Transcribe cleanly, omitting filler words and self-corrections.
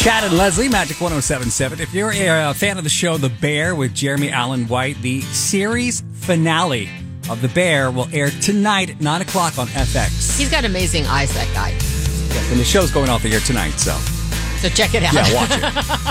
Chad and Leslie, Magic 107.7. If you're a fan of the show The Bear with Jeremy Allen White, the series finale of The Bear will air tonight at 9 o'clock on FX. He's got amazing eyes, that guy. Yes, and the show's going off the air tonight, so check it out. yeah, watch it.